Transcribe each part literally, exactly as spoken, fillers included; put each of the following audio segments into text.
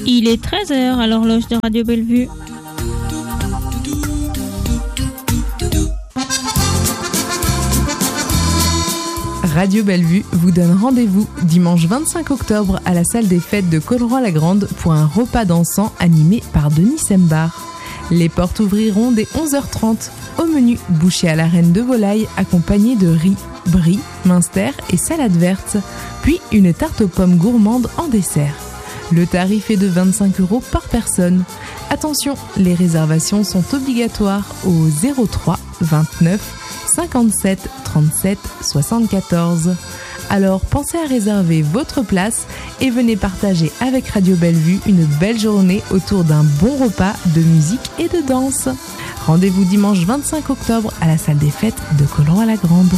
Il est treize heures à l'horloge de Radio Bellevue. Radio Bellevue vous donne rendez-vous dimanche vingt-cinq octobre à la salle des fêtes de Colleroy-la-Grande pour un repas dansant animé par Denis Sembar. Les portes ouvriront dès onze heures trente. Au menu, bouchée à la reine de volaille accompagnée de riz, brie, minster et salade verte, puis une tarte aux pommes gourmande en dessert. Le tarif est de vingt-cinq euros par personne. Attention, les réservations sont obligatoires au zéro trois vingt-neuf cinquante-sept trente-sept soixante-quatorze. Alors pensez à réserver votre place et venez partager avec Radio Bellevue une belle journée autour d'un bon repas de musique et de danse. Rendez-vous dimanche vingt-cinq octobre à la salle des fêtes de Colleroy-la-Grande.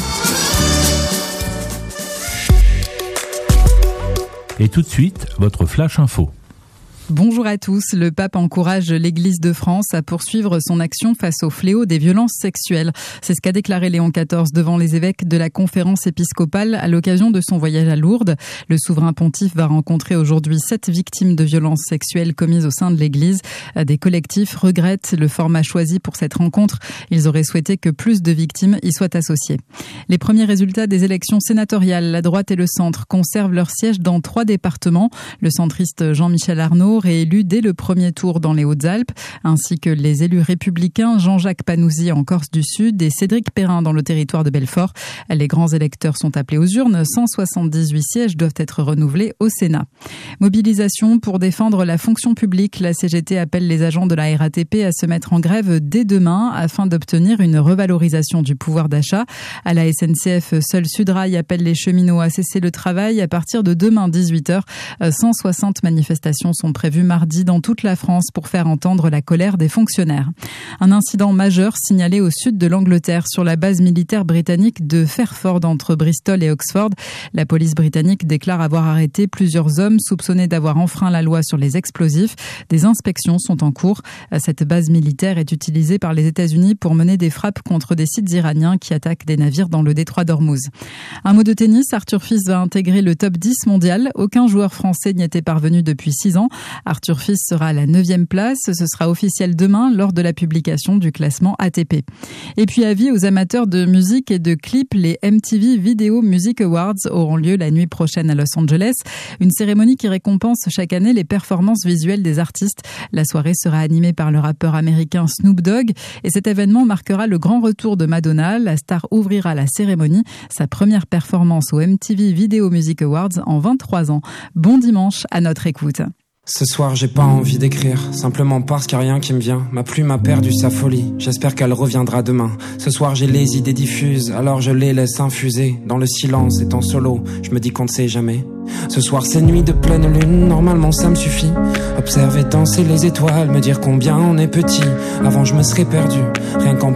Et tout de suite, votre Flash Info. Bonjour à tous. Le pape encourage l'Église de France à poursuivre son action face au fléau des violences sexuelles. C'est ce qu'a déclaré Léon quatorze devant les évêques de la conférence épiscopale à l'occasion de son voyage à Lourdes. Le souverain pontife va rencontrer aujourd'hui sept victimes de violences sexuelles commises au sein de l'Église. Des collectifs regrettent le format choisi pour cette rencontre. Ils auraient souhaité que plus de victimes y soient associées. Les premiers résultats des élections sénatoriales, la droite et le centre conservent leur siège dans trois départements. Le centriste Jean-Michel Arnaud, réélu dès le premier tour dans les Hautes-Alpes, ainsi que les élus républicains Jean-Jacques Panouzy en Corse du Sud et Cédric Perrin dans le territoire de Belfort. Les grands électeurs sont appelés aux urnes. cent soixante-dix-huit sièges doivent être renouvelés au Sénat. Mobilisation pour défendre la fonction publique. La C G T appelle les agents de la R A T P à se mettre en grève dès demain afin d'obtenir une revalorisation du pouvoir d'achat. À la S N C F, seul Sudrail appelle les cheminots à cesser le travail à partir de demain dix-huit heures. cent soixante manifestations sont prévues vu mardi dans toute la France pour faire entendre la colère des fonctionnaires. Un incident majeur signalé au sud de l'Angleterre sur la base militaire britannique de Fairford entre Bristol et Oxford. La police britannique déclare avoir arrêté plusieurs hommes soupçonnés d'avoir enfreint la loi sur les explosifs. Des inspections sont en cours. Cette base militaire est utilisée par les États-Unis pour mener des frappes contre des sites iraniens qui attaquent des navires dans le détroit d'Ormuz. Un mot de tennis, Arthur Fils va intégrer le top dix mondial. Aucun joueur français n'y était parvenu depuis six ans. Arthur Fils sera à la neuvième place. Ce sera officiel demain lors de la publication du classement A T P. Et puis avis aux amateurs de musique et de clips, les M T V Video Music Awards auront lieu la nuit prochaine à Los Angeles. Une cérémonie qui récompense chaque année les performances visuelles des artistes. La soirée sera animée par le rappeur américain Snoop Dogg et cet événement marquera le grand retour de Madonna. La star ouvrira la cérémonie, sa première performance aux M T V Video Music Awards en vingt-trois ans. Bon dimanche à notre écoute. Ce soir j'ai pas envie d'écrire, simplement parce qu'il y a rien qui me vient. Ma plume a perdu sa folie, j'espère qu'elle reviendra demain. Ce soir j'ai les idées diffuses, alors je les laisse infuser. Dans le silence et en solo, je me dis qu'on ne sait jamais. Ce soir c'est nuit de pleine lune, normalement ça me suffit. Observer danser les étoiles, me dire combien on est petit. Avant je me serais perdu, rien qu'en